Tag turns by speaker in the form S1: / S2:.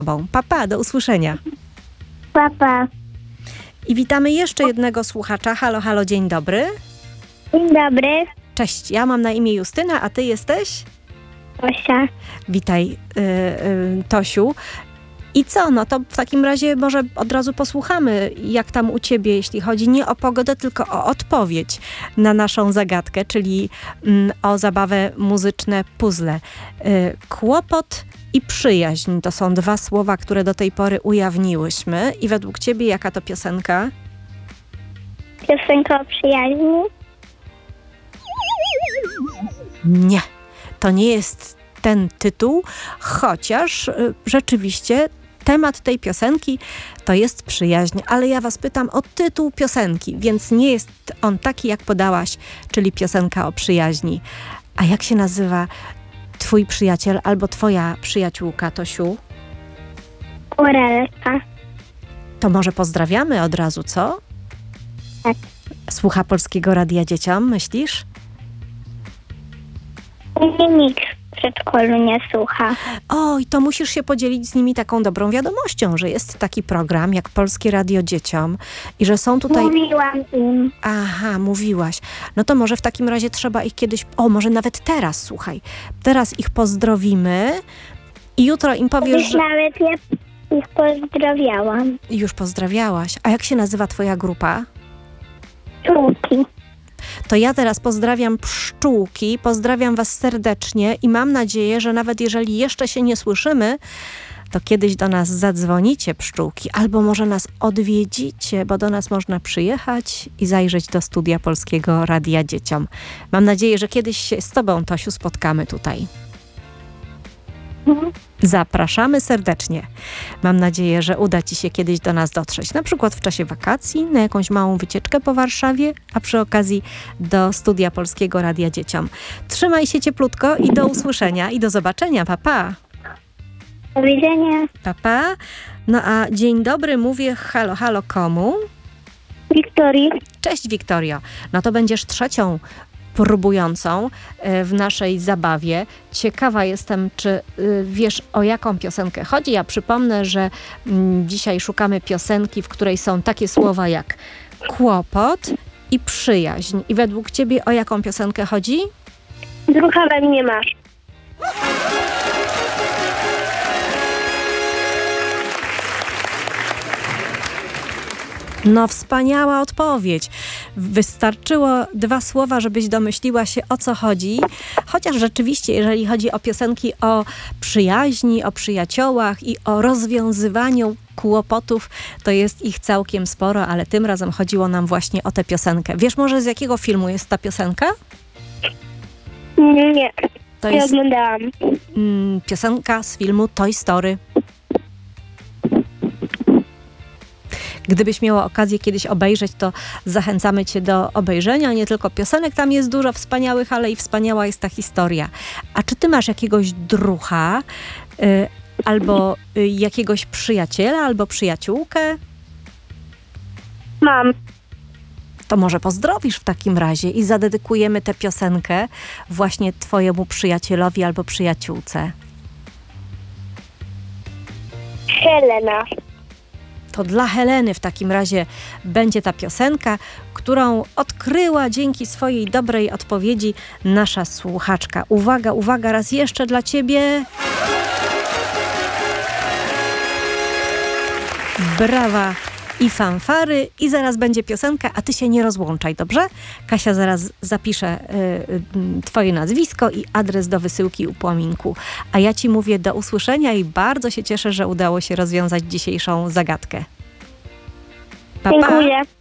S1: Papa, do usłyszenia.
S2: Papa.
S1: I witamy jeszcze jednego słuchacza. Halo, halo, dzień dobry.
S2: Dzień dobry.
S1: Cześć, ja mam na imię Justyna, a ty jesteś?
S2: Tosia.
S1: Witaj, Tosiu. I co, no to w takim razie może od razu posłuchamy, jak tam u ciebie, jeśli chodzi nie o pogodę, tylko o odpowiedź na naszą zagadkę, czyli o zabawę muzyczne puzzle. Kłopot i przyjaźń to są dwa słowa, które do tej pory ujawniłyśmy. I według ciebie jaka to piosenka?
S2: Piosenka o przyjaźni.
S1: Nie, to nie jest ten tytuł, chociaż rzeczywiście temat tej piosenki to jest przyjaźń, ale ja was pytam o tytuł piosenki, więc nie jest on taki, jak podałaś, czyli piosenka o przyjaźni. A jak się nazywa twój przyjaciel albo twoja przyjaciółka, Tosiu?
S2: Aurelka.
S1: To może pozdrawiamy od razu, co?
S2: Tak.
S1: Słucha Polskiego Radia Dzieciom, myślisz?
S2: Nikt w przedszkolu nie słucha.
S1: Oj, to musisz się podzielić z nimi taką dobrą wiadomością, że jest taki program jak Polskie Radio Dzieciom i że są tutaj...
S2: Mówiłam im.
S1: Aha, mówiłaś. No to może w takim razie trzeba ich kiedyś... może nawet teraz, słuchaj. Teraz ich pozdrowimy i jutro im powiesz, że...
S2: Nawet ja ich pozdrawiałam.
S1: Już pozdrawiałaś. A jak się nazywa twoja grupa?
S2: Czułki.
S1: To ja teraz pozdrawiam pszczółki, pozdrawiam was serdecznie i mam nadzieję, że nawet jeżeli jeszcze się nie słyszymy, to kiedyś do nas zadzwonicie, pszczółki, albo może nas odwiedzicie, bo do nas można przyjechać i zajrzeć do studia Polskiego Radia Dzieciom. Mam nadzieję, że kiedyś się z tobą, Tosiu, spotkamy tutaj. Zapraszamy serdecznie. Mam nadzieję, że uda ci się kiedyś do nas dotrzeć. Na przykład w czasie wakacji, na jakąś małą wycieczkę po Warszawie, a przy okazji do studia Polskiego Radia Dzieciom. Trzymaj się cieplutko i do usłyszenia i do zobaczenia. Pa, pa.
S2: Do widzenia.
S1: Pa, pa. No a dzień dobry mówię halo, halo komu?
S2: Wiktorii.
S1: Cześć Wiktorio. No to będziesz trzecią próbującą w naszej zabawie. Ciekawa jestem, czy wiesz, o jaką piosenkę chodzi. Ja przypomnę, że dzisiaj szukamy piosenki, w której są takie słowa jak kłopot i przyjaźń. I według ciebie o jaką piosenkę chodzi?
S2: Drucha we mnie masz.
S1: No wspaniała odpowiedź. Wystarczyło 2 słowa, żebyś domyśliła się, o co chodzi. Chociaż rzeczywiście, jeżeli chodzi o piosenki o przyjaźni, o przyjaciołach i o rozwiązywaniu kłopotów, to jest ich całkiem sporo, ale tym razem chodziło nam właśnie o tę piosenkę. Wiesz może, z jakiego filmu jest ta piosenka?
S2: Nie,
S1: To
S2: nie
S1: jest
S2: oglądałam.
S1: piosenka z filmu Toy Story. Gdybyś miała okazję kiedyś obejrzeć, to zachęcamy cię do obejrzenia. Nie tylko piosenek, tam jest dużo wspaniałych, ale i wspaniała jest ta historia. A czy ty masz jakiegoś drucha, albo jakiegoś przyjaciela, albo przyjaciółkę?
S2: Mam.
S1: To może pozdrowisz w takim razie i zadedykujemy tę piosenkę właśnie twojemu przyjacielowi albo przyjaciółce.
S2: Helena.
S1: To dla Heleny w takim razie będzie ta piosenka, którą odkryła dzięki swojej dobrej odpowiedzi nasza słuchaczka. Uwaga, uwaga, raz jeszcze dla ciebie. Brawa i fanfary i zaraz będzie piosenka, a ty się nie rozłączaj, dobrze? Kasia zaraz zapisze twoje nazwisko i adres do wysyłki upominku. A ja ci mówię do usłyszenia i bardzo się cieszę, że udało się rozwiązać dzisiejszą zagadkę. Pa, pa.
S2: Dziękuję.